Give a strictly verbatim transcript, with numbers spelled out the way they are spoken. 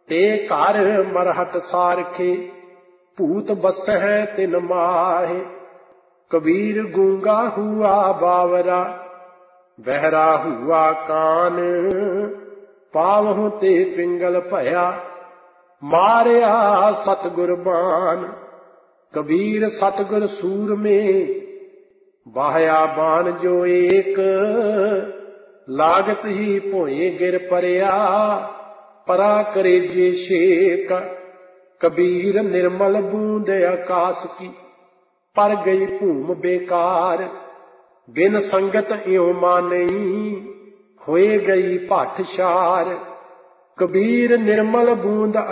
ते घर मरहत सारखे, भूत बसहै तिन माहे। कबीर गूंगा हुआ बावरा, बहरा हुआ कान। पावहु ते पिंगल भया, मारिया सतगुर बान। कबीर सतगुर सूर में, बाहया बान जो एक। लागत ही भोए गिर परिया, परा करेजे शेक। कबीर निर्मल बूंद आकाश की, पर गई भूम बेकार। बिन संगत इਉ मानई, होए गई भट शार। कबीर निर्मल बूंद